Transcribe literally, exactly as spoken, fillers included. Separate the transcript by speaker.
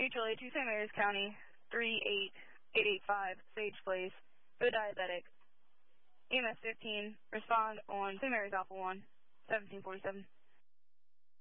Speaker 1: Mutual aid to Saint Mary's County, three eight eight eight five, Sage Place, for the diabetic. E M S fifteen, respond on Saint Mary's Alpha one, seventeen forty-seven.